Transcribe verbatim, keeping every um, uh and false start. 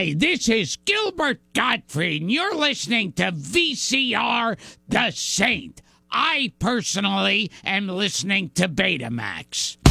Hi, this is Gilbert Gottfried, and you're listening to V C R The Saint. I personally am listening to Betamax.